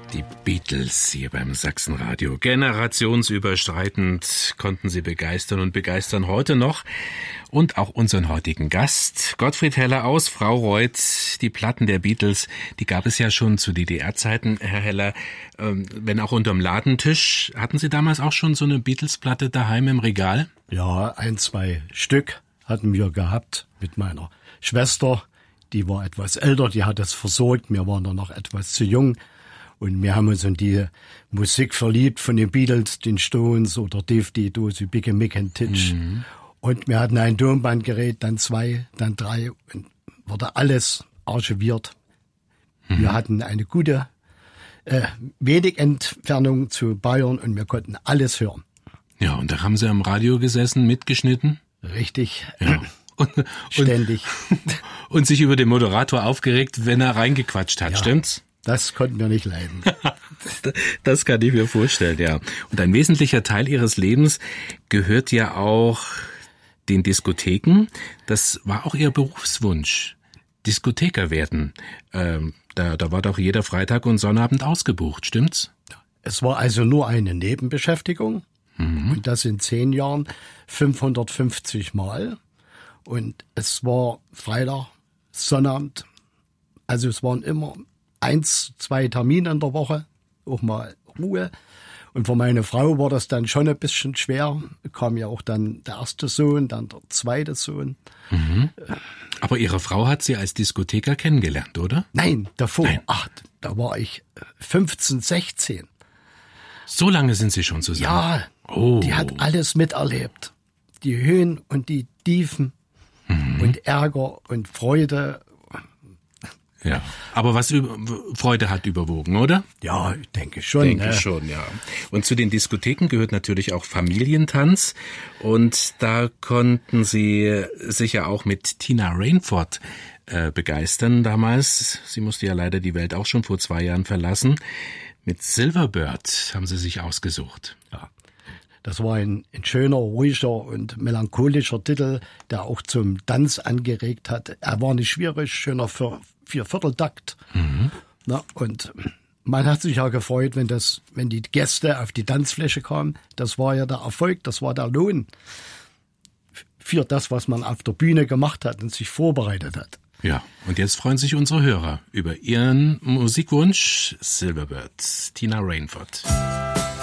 Die Beatles hier beim Sachsenradio. Generationsüberschreitend konnten sie begeistern und begeistern heute noch. Und auch unseren heutigen Gast, Gottfried Heller aus Fraureuth. Die Platten der Beatles, die gab es ja schon zu DDR-Zeiten, Herr Heller. Wenn auch unterm Ladentisch. Hatten Sie damals auch schon so eine Beatles-Platte daheim im Regal? Ja, 1, 2 Stück hatten wir gehabt mit meiner Schwester. Die war etwas älter, die hat das versorgt. Wir waren da noch etwas zu jung. Und wir haben uns in die Musik verliebt von den Beatles, den Stones oder Dave Dido, Biggie Mick and Titch. Mhm. Und wir hatten ein Tonbandgerät, dann 2, dann 3 und wurde alles archiviert. Mhm. Wir hatten eine gute, wenig Entfernung zu Bayern und wir konnten alles hören. Ja, und da haben Sie am Radio gesessen, mitgeschnitten? Richtig. Ja. Ständig. Und sich über den Moderator aufgeregt, wenn er reingequatscht hat, ja. Stimmt's? Das konnten wir nicht leiden. Das kann ich mir vorstellen, ja. Und ein wesentlicher Teil Ihres Lebens gehört ja auch den Diskotheken. Das war auch Ihr Berufswunsch, Diskotheker werden. Da war doch jeder Freitag und Sonnabend ausgebucht, stimmt's? Es war also nur eine Nebenbeschäftigung. Mhm. Und das in 10 Jahren 550 Mal. Und es war Freitag, Sonnabend. Also es waren immer 1, 2 Termine in der Woche, auch mal Ruhe. Und für meine Frau war das dann schon ein bisschen schwer. Kam ja auch dann der erste Sohn, dann der zweite Sohn. Mhm. Aber Ihre Frau hat Sie als Diskotheker kennengelernt, oder? Nein, davor. Nein. Ach, da war ich 15, 16. So lange sind Sie schon zusammen? Ja, Die hat alles miterlebt. Die Höhen und die Tiefen und Ärger und Freude. Ja, aber Freude hat überwogen, oder? Ja, ich denke schon. Denke schon, ja. Und zu den Diskotheken gehört natürlich auch Familientanz. Und da konnten Sie sicher auch mit Tina Rainford begeistern damals. Sie musste ja leider die Welt auch schon vor 2 Jahren verlassen. Mit Silverbird haben Sie sich ausgesucht. Ja. Das war ein schöner, ruhiger und melancholischer Titel, der auch zum Tanz angeregt hat. Er war nicht schwierig, schöner 4/4-Takt. Mhm. Na, und man hat sich ja gefreut, wenn die Gäste auf die Tanzfläche kamen. Das war ja der Erfolg, das war der Lohn für das, was man auf der Bühne gemacht hat und sich vorbereitet hat. Ja, und jetzt freuen sich unsere Hörer über Ihren Musikwunsch Silverbird, Tina Rainford.